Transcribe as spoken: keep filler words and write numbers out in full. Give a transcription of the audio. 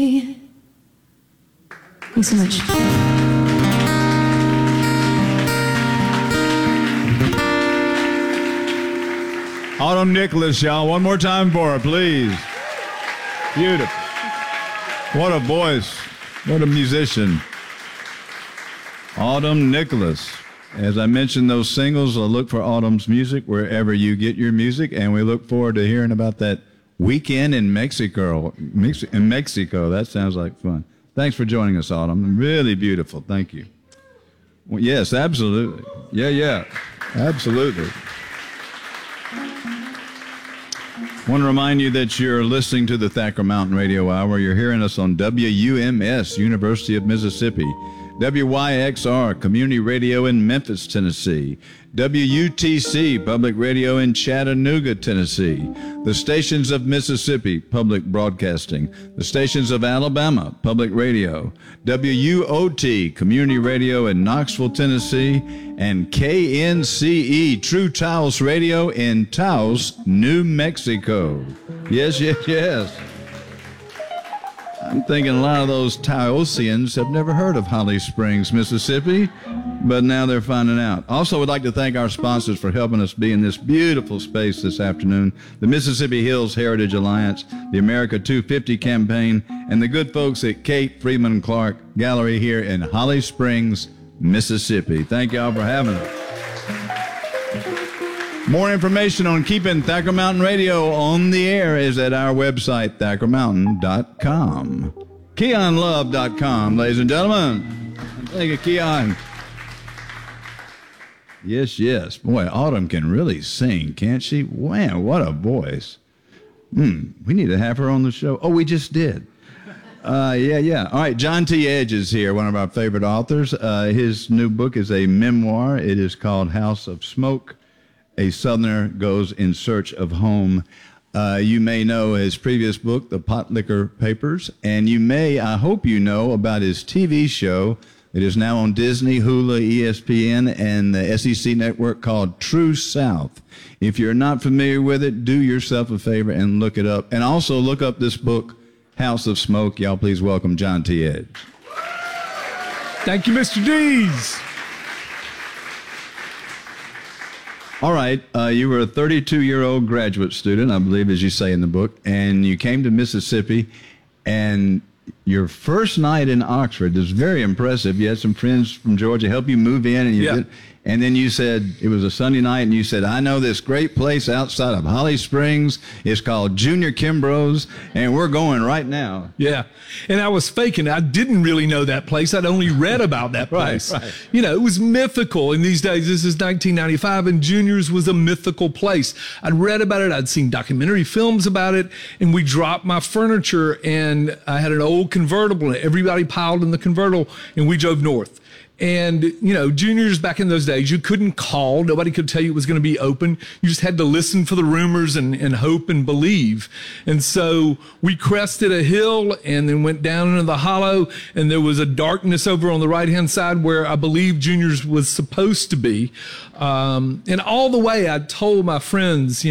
Thanks so much. Autumn Nicholas, y'all. One more time for her, please. Beautiful. What a voice. What a musician. Autumn Nicholas. As I mentioned, those singles, I'll look for Autumn's music wherever you get your music, and we look forward to hearing about that weekend in Mexico. In Mexico. That sounds like fun. Thanks for joining us, Autumn. Really beautiful. Thank you. Well, yes, absolutely. Yeah, yeah. Absolutely. I want to remind you that you're listening to the Thacker Mountain Radio Hour. You're hearing us on W U M S, University of Mississippi, W Y X R, Community Radio in Memphis, Tennessee, W U T C, Public Radio in Chattanooga, Tennessee, the stations of Mississippi, Public Broadcasting, the stations of Alabama, Public Radio, W U O T, Community Radio in Knoxville, Tennessee, and K N C E, True Taos Radio in Taos, New Mexico. Yes, yes, yes. I'm thinking a lot of those Taosians have never heard of Holly Springs, Mississippi, but now they're finding out. Also, we'd like to thank our sponsors for helping us be in this beautiful space this afternoon, the Mississippi Hills Heritage Alliance, the America two fifty campaign, and the good folks at Kate Freeman Clark Gallery here in Holly Springs, Mississippi. Thank y'all for having us. More information on keeping Thacker Mountain Radio on the air is at our website, thacker mountain dot com. keon love dot com, ladies and gentlemen. Thank you, Keon. Yes, yes. Boy, Autumn can really sing, can't she? Wow, what a voice. Hmm, we need to have her on the show. Oh, we just did. Uh, yeah, yeah. All right, John T. Edge is here, one of our favorite authors. Uh, his new book is a memoir. It is called House of Smoke. A Southerner Goes in Search of Home. Uh, you may know his previous book, The Pot Liquor Papers, and you may, I hope you know, about his T V show. It is now on Disney, Hulu, E S P N, and the S E C network called True South. If you're not familiar with it, do yourself a favor and look it up. And also look up this book, House of Smoke. Y'all please welcome John T. Edge. Thank you, Mister Dees. All right, uh, you were a thirty-two-year-old graduate student, I believe, as you say in the book, and you came to Mississippi, and your first night in Oxford is very impressive. You had some friends from Georgia help you move in, and you yeah. did, and then you said, it was a Sunday night, and you said, I know this great place outside of Holly Springs. It's called Junior Kimbrough's, and we're going right now. Yeah, and I was faking. I didn't really know that place. I'd only read about that place. Right, right. You know, it was mythical. In these days, this is nineteen ninety-five, and Junior's was a mythical place. I'd read about it. I'd seen documentary films about it, and we dropped my furniture, and I had an old convertible, and everybody piled in the convertible, and we drove north. And, you know, Junior's back in those days, you couldn't call. Nobody could tell you it was going to be open. You just had to listen for the rumors and, and hope and believe. And so we crested a hill and then went down into the hollow. And there was a darkness over on the right-hand side where I believe Junior's was supposed to be. Um, and all the way I told my friends, you